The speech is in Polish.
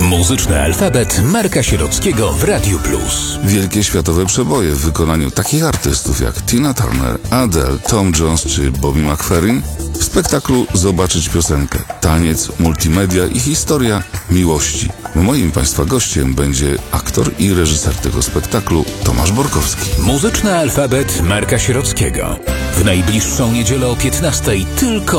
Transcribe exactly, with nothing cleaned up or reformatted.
Muzyczny alfabet Marka Sierockiego w Radiu Plus. Wielkie światowe przeboje w wykonaniu takich artystów jak Tina Turner, Adele, Tom Jones czy Bobby McFerrin. W spektaklu zobaczyć piosenkę, taniec, multimedia i historia miłości. Moim Państwa gościem będzie aktor i reżyser tego spektaklu Tomasz Borkowski. Muzyczny alfabet Marka Sierockiego. W najbliższą niedzielę o piętnastej tylko